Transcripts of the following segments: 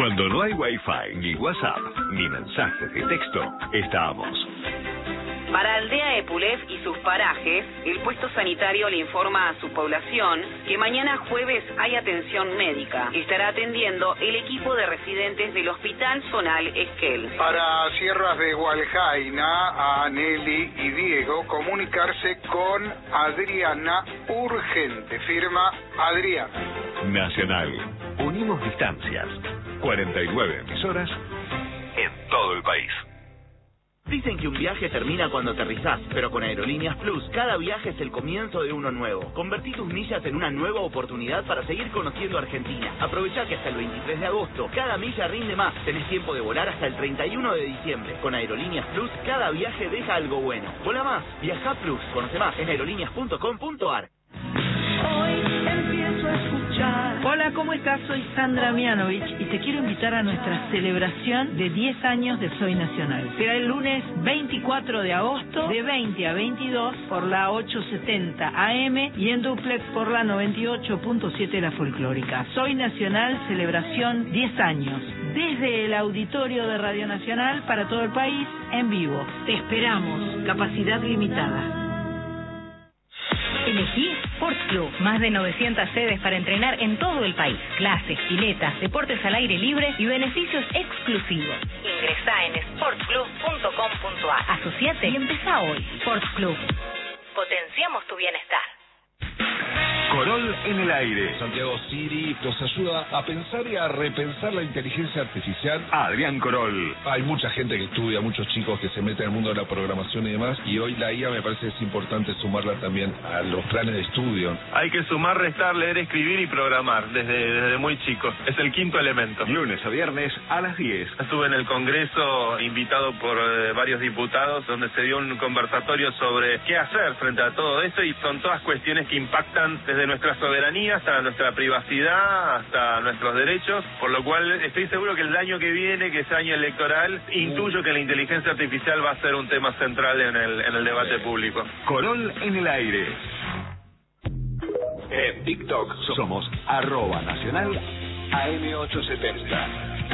Cuando no hay Wi-Fi, ni WhatsApp, ni mensajes de texto, estamos. Para Aldea Epulef y sus parajes, el puesto sanitario le informa a su población que mañana jueves hay atención médica. Estará atendiendo el equipo de residentes del Hospital Zonal Esquel. Para Sierras de Hualjaina, a Nelly y Diego, comunicarse con Adriana urgente. Firma Adriana. Nacional. Unimos distancias. 49 emisoras en todo el país. Dicen que un viaje termina cuando aterrizás, pero con Aerolíneas Plus, cada viaje es el comienzo de uno nuevo. Convertí tus millas en una nueva oportunidad para seguir conociendo Argentina. Aprovechá que hasta el 23 de agosto, cada milla rinde más. Tenés tiempo de volar hasta el 31 de diciembre. Con Aerolíneas Plus, cada viaje deja algo bueno. Vola más, viaja Plus. Conoce más en aerolíneas.com.ar. Hoy empiezo a escuchar. Hola, ¿cómo estás? Soy Sandra Mianovich y te quiero invitar a nuestra celebración de 10 años de Soy Nacional. Será el lunes 24 de agosto de 20 a 22 por la 870 AM y en duplex por la 98.7 La Folclórica. Soy Nacional, celebración 10 años. Desde el auditorio de Radio Nacional para todo el país, en vivo. Te esperamos. Capacidad limitada. Elegí Sports Club, más de 900 sedes para entrenar en todo el país. Clases, piletas, deportes al aire libre y beneficios exclusivos. Ingresá en sportsclub.com.ar. Asociate y empezá hoy. Sports Club. Potenciamos tu bienestar. Corol en el aire. Santiago Siri nos ayuda a pensar y a repensar la inteligencia artificial. Adrián Corol. Hay mucha gente que estudia, muchos chicos que se meten en el mundo de la programación y demás, y hoy la IA me parece que es importante sumarla también a los planes de estudio. Hay que sumar, restar, leer, escribir y programar desde muy chicos. Es el quinto elemento. Lunes a viernes a las 10. Estuve en el Congreso invitado por varios diputados donde se dio un conversatorio sobre qué hacer frente a todo esto, y son todas cuestiones que impactan desde nuestra soberanía hasta nuestra privacidad, hasta nuestros derechos, por lo cual estoy seguro que el año que viene, que es año electoral, intuyo que la inteligencia artificial va a ser un tema central en el debate público. Corol en el aire. En TikTok somos @nacional AM870.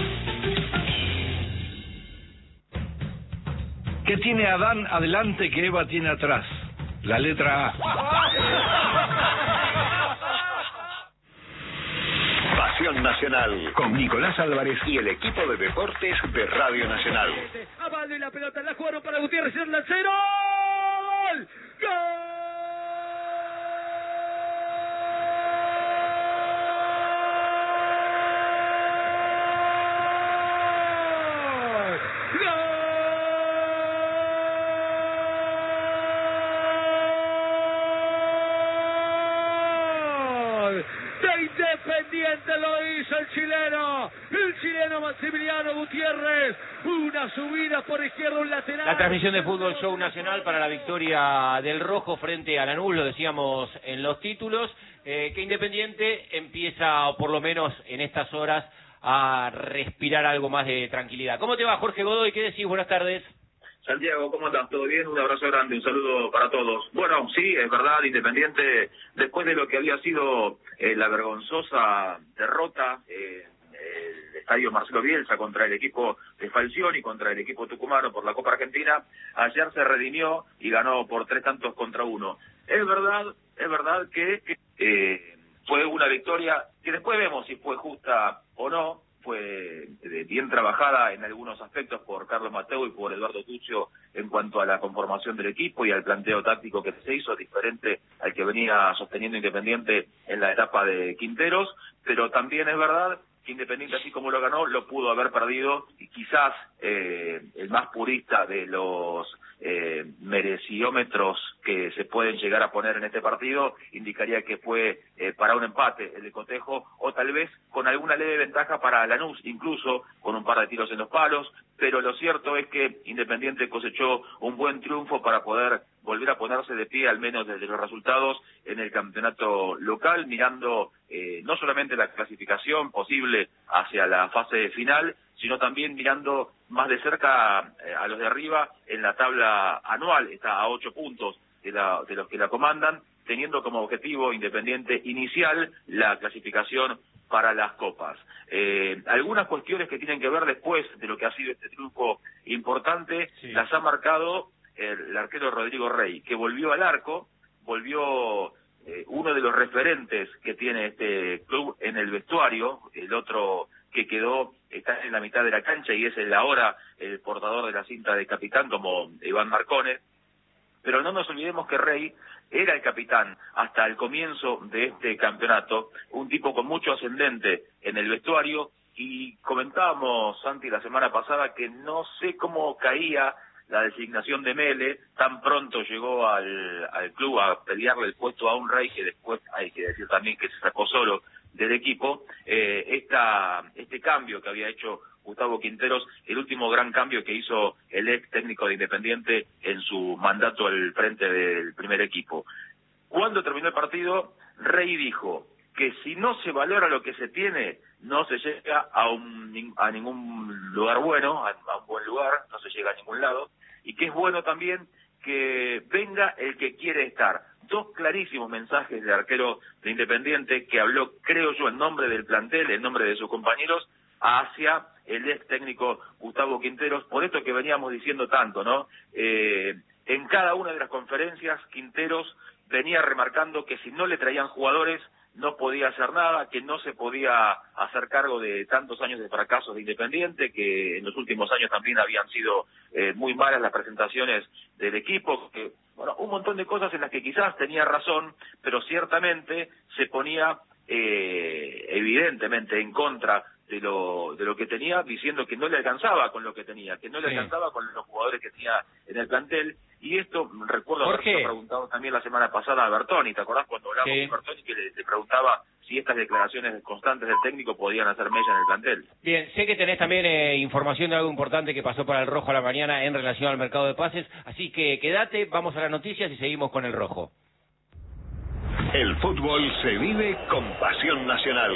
¿Qué tiene Adán adelante que Eva tiene atrás? La letra A. Pasión Nacional con Nicolás Álvarez y el equipo de deportes de Radio Nacional. Avalde la pelota, la jugaron para Gutiérrez, el lancero. ¡Gol! ¡Gol! Independiente lo hizo el chileno Maximiliano Gutiérrez, una subida por izquierda, un lateral. La transmisión de Fútbol Show Nacional para la victoria del Rojo frente a Lanús, lo decíamos en los títulos, que Independiente empieza, o por lo menos en estas horas, a respirar algo más de tranquilidad. ¿Cómo te va, Jorge Godoy? ¿Qué decís? Buenas tardes. Santiago, ¿cómo estás? ¿Todo bien? Un abrazo grande, un saludo para todos. Bueno, sí, es verdad, Independiente, después de lo que había sido la vergonzosa derrota el estadio Marcelo Bielsa contra el equipo de Falcioni, contra el equipo tucumano por la Copa Argentina, ayer se redimió y ganó por 3-1. Es verdad que fue una victoria que después vemos si fue justa o no. Fue bien trabajada en algunos aspectos por Carlos Mateu y por Eduardo Tuccio en cuanto a la conformación del equipo y al planteo táctico que se hizo, diferente al que venía sosteniendo Independiente en la etapa de Quinteros, pero también es verdad que Independiente, así como lo ganó, lo pudo haber perdido, y quizás el más purista de los mereciómetros que se pueden llegar a poner en este partido indicaría que fue para un empate el de Cotejo, o tal vez con alguna leve ventaja para Lanús, incluso con un par de tiros en los palos, pero lo cierto es que Independiente cosechó un buen triunfo para poder volver a ponerse de pie, al menos desde los resultados, en el campeonato local, mirando no solamente la clasificación posible hacia la fase final, sino también mirando más de cerca a los de arriba en la tabla anual. Está a 8 puntos de los que la comandan, teniendo como objetivo Independiente inicial la clasificación para las copas. Algunas cuestiones que tienen que ver después de lo que ha sido este triunfo importante, las ha marcado el arquero Rodrigo Rey, que volvió al arco, volvió uno de los referentes que tiene este club en el vestuario, el otro que quedó está en la mitad de la cancha y es ahora el portador de la cinta de capitán como Iván Marcone, pero no nos olvidemos que Rey era el capitán hasta el comienzo de este campeonato, un tipo con mucho ascendente en el vestuario, y comentábamos, Santi, la semana pasada que no sé cómo caía la designación de Mele, tan pronto llegó al club a pelearle el puesto a un Rey que después hay que decir también que se sacó solo del equipo. Este cambio que había hecho Gustavo Quinteros, el último gran cambio que hizo el ex técnico de Independiente en su mandato al frente del primer equipo. Cuando terminó el partido, Rey dijo que si no se valora lo que se tiene, no se llega a ningún lugar bueno, a un buen lugar, no se llega a ningún lado, y que es bueno también que venga el que quiere estar. Dos clarísimos mensajes de arquero de Independiente que habló, creo yo, en nombre del plantel, en nombre de sus compañeros, hacia el ex técnico Gustavo Quinteros, por esto que veníamos diciendo tanto, ¿no? En cada una de las conferencias, Quinteros venía remarcando que si no le traían jugadores, no podía hacer nada, que no se podía hacer cargo de tantos años de fracasos de Independiente, que en los últimos años también habían sido muy malas las presentaciones del equipo, que, bueno, un montón de cosas en las que quizás tenía razón, pero ciertamente se ponía evidentemente en contra de lo que tenía, diciendo que no le alcanzaba con lo que tenía, que no le alcanzaba con los jugadores que tenía en el plantel. Y esto recuerdo haber preguntado también la semana pasada a Bertoni, ¿te acordás cuando hablamos con Bertoni que le preguntaba si estas declaraciones constantes del técnico podían hacer mella en el plantel? Bien, sé que tenés también información de algo importante que pasó para el Rojo a la mañana en relación al mercado de pases, así que quédate, vamos a las noticias y seguimos con el Rojo. El fútbol se vive con pasión nacional.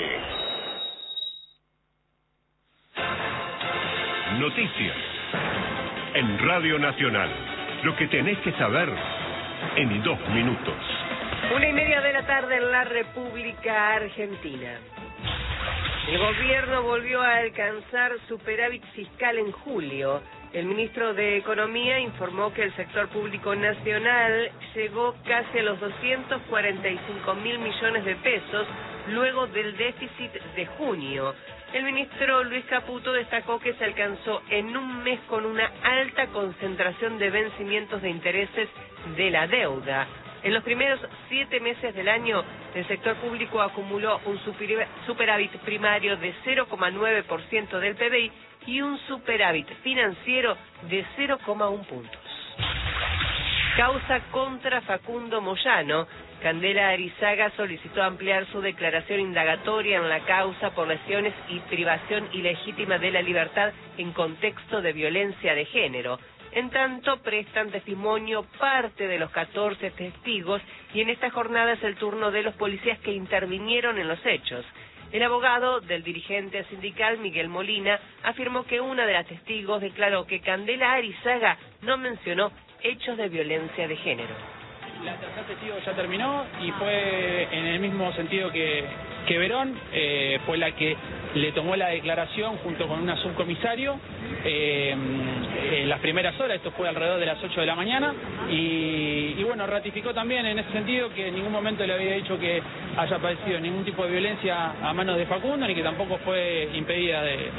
Noticias en Radio Nacional. Lo que tenés que saber en 2 minutos. 1:30 de la tarde en la República Argentina. El gobierno volvió a alcanzar superávit fiscal en julio. El ministro de Economía informó que el sector público nacional llegó casi a los 245.000 millones de pesos luego del déficit de junio. El ministro Luis Caputo destacó que se alcanzó en un mes con una alta concentración de vencimientos de intereses de la deuda. En los primeros 7 meses del año, el sector público acumuló un superávit primario de 0,9% del PBI y un superávit financiero de 0,1 puntos. Causa contra Facundo Moyano. Candela Arizaga solicitó ampliar su declaración indagatoria en la causa por lesiones y privación ilegítima de la libertad en contexto de violencia de género. En tanto, prestan testimonio parte de los 14 testigos y en esta jornada es el turno de los policías que intervinieron en los hechos. El abogado del dirigente sindical, Miguel Molina, afirmó que una de las testigos declaró que Candela Arizaga no mencionó hechos de violencia de género. La tercera testigo ya terminó y fue en el mismo sentido que Verón, fue la que le tomó la declaración junto con una subcomisario en las primeras horas, esto fue alrededor de las 8 de la mañana, y bueno, ratificó también en ese sentido que en ningún momento le había dicho que haya padecido ningún tipo de violencia a manos de Facundo, ni que tampoco fue impedida de...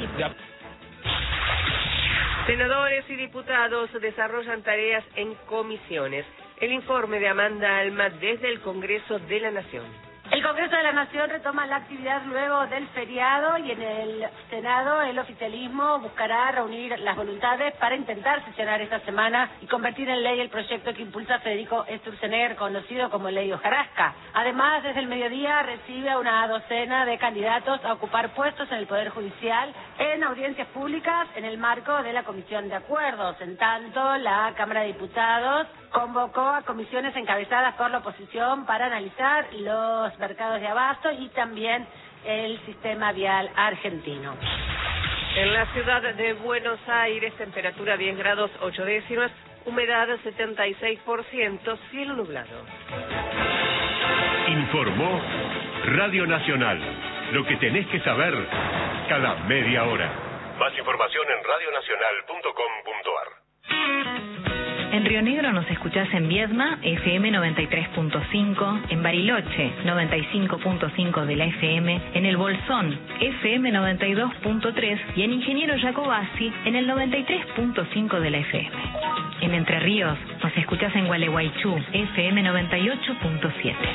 Senadores y diputados desarrollan tareas en comisiones. El informe de Amanda Alma desde el Congreso de la Nación. El Congreso de la Nación retoma la actividad luego del feriado y en el Senado el oficialismo buscará reunir las voluntades para intentar sesionar esta semana y convertir en ley el proyecto que impulsa Federico Sturzenegger, conocido como Ley Hojarasca. Además, desde el mediodía recibe a una docena de candidatos a ocupar puestos en el Poder Judicial en audiencias públicas en el marco de la Comisión de Acuerdos. En tanto, la Cámara de Diputados convocó a comisiones encabezadas por la oposición para analizar los mercados de abasto y también el sistema vial argentino. En la ciudad de Buenos Aires, temperatura 10 grados 8 décimas, humedad 76%, cielo nublado. Informó Radio Nacional, Lo que tenés que saber cada media hora. Más información en radionacional.com.ar. En Río Negro nos escuchás en Viedma, FM 93.5, en Bariloche, 95.5 de la FM, en El Bolsón, FM 92.3 y en Ingeniero Jacobasi, en el 93.5 de la FM. En Entre Ríos nos escuchás en Gualeguaychú, FM 98.7.